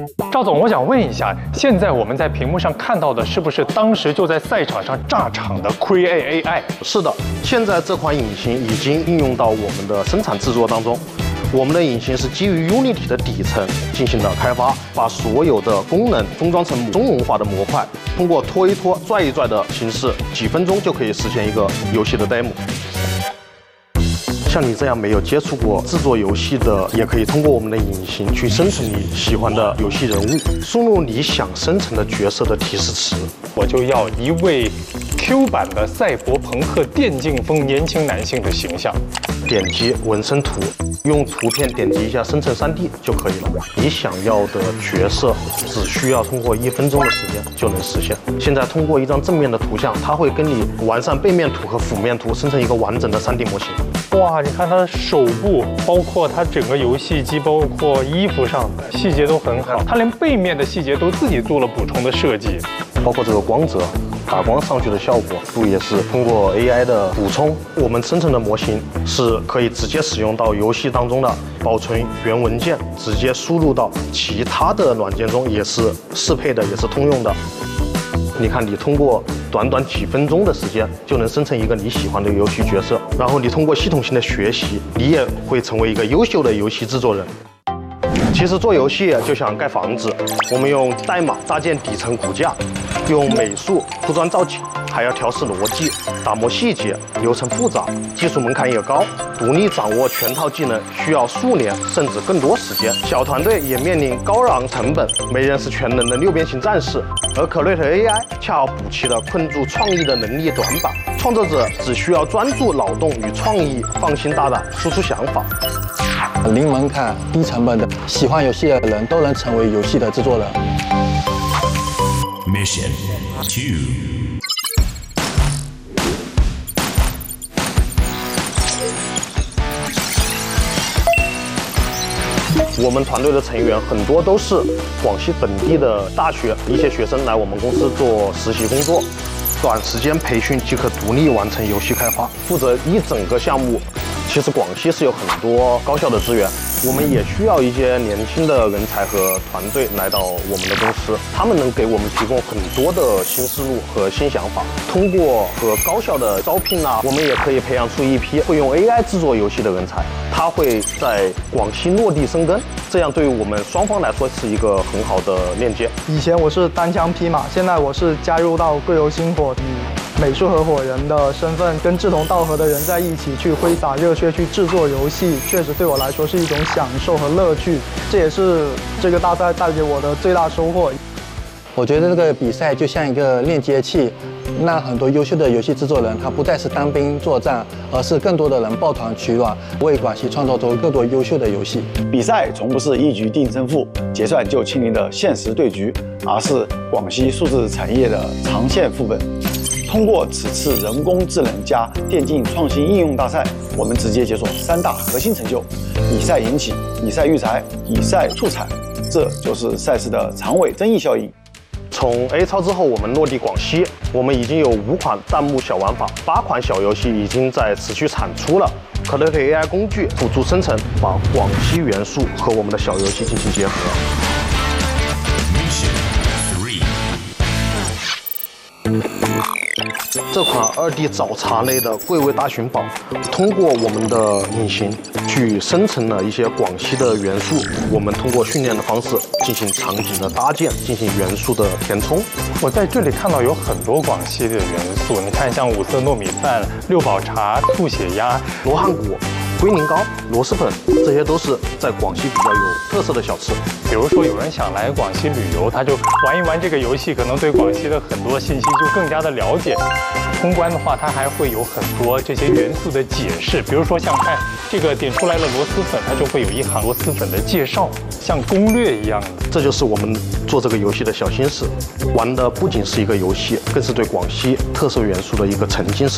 赵总，我想问一下，现在我们在屏幕上看到的是不是当时就在赛场上炸场的 Create AI？ 是的，现在这款引擎已经应用到我们的生产制作当中。我们的引擎是基于 Unity 的底层进行了开发，把所有的功能封装成中文化的模块，通过拖一拖、拽一拽的形式，几分钟就可以实现一个游戏的 demo。像你这样没有接触过制作游戏的，也可以通过我们的引擎去生成你喜欢的游戏人物，输入你想生成的角色的提示词。 我就要一位 Q 版的赛博朋克电竞风年轻男性的形象。 点击纹身图，用图片点击一下生成 3D 就可以了。你想要的角色只需要通过1分钟的时间就能实现。现在通过一张正面的图像，它会跟你完善背面图和辅面图，生成一个完整的3D 模型。 哇，你看它的手部，包括它整个游戏机，包括衣服上细节都很好，它连背面的细节都自己做了补充的设计， 包括这个光泽。打光上去的效果度也是通过 AI 的补充，我们生成的模型是可以直接使用到游戏当中的，保存原文件，直接输入到其他的软件中也是适配的，也是通用的。你看，你通过短短几分钟的时间就能生成一个你喜欢的游戏角色，然后你通过系统性的学习，你也会成为一个优秀的游戏制作人。其实做游戏就像盖房子，我们用代码搭建底层骨架，用美术铺砖造景，还要调试逻辑，打磨细节，流程复杂，技术门槛也高，独立掌握全套技能需要数年甚至更多时间。小团队也面临高昂成本，没人是全能的6边形战士，而Create AI恰好补齐了困住创意的能力短板。创作者只需要专注劳动与创意，放心大胆输出想法。 零门槛、低成本的，喜欢游戏的人都能成为游戏的制作人。 Mission 2。 我们团队的成员很多都是广西本地的大学一些学生来我们公司做实习工作，短时间培训即可独立完成游戏开发，负责一整个项目。其实广西是有很多高校的资源，我们也需要一些年轻的人才和团队来到我们的公司，他们能给我们提供很多的新思路和新想法。通过和高校的招聘我们也可以培养出一批会用 AI 制作游戏的人才，他会在广西落地生根，这样对于我们双方来说是一个很好的链接。 以前我是单枪匹马，现在我是加入到贵游星火，以美术合伙人的身份，跟志同道合的人在一起去挥洒热血去制作游戏，确实对我来说是一种享受和乐趣，这也是这个大赛带给我的最大收获。 我觉得这个比赛就像一个链接器，让很多优秀的游戏制作人，他不再是单兵作战，而是更多的人抱团取暖，为广西创造出更多优秀的游戏。 比赛从不是一局定胜负、结算就清零的现实对局，而是广西数字产业的长线副本。通过此次人工智能加电竞创新应用大赛，我们直接解锁3大核心成就：以赛引起、以赛育才、以赛促产。这就是赛事的长尾增益效应。 从 A 超之后，我们落地广西，我们已经有5款弹幕小玩法，8款小游戏已经在持续产出了。Create AI 工具辅助生成，把广西元素和我们的小游戏进行结合。这款2D 找茬类的贵味大寻宝，通过我们的引擎去生成了一些广西的元素，我们通过训练的方式进行场景的搭建，进行元素的填充。 我在这里看到有很多广西的元素，你看像五色糯米饭、六宝茶、醋血鸭、 罗汉果、龟苓膏、螺蛳粉，这些都是在广西比较有特色的小吃。 比如说有人想来广西旅游，他就玩一玩这个游戏，可能对广西的很多信息就更加的了解。通关的话，它还会有很多这些元素的解释，比如说像看这个点出来了螺蛳粉，它就会有一行螺蛳粉的介绍，像攻略一样的。 这就是我们做这个游戏的小心思，玩的不仅是一个游戏，更是对广西特色元素的一个沉浸式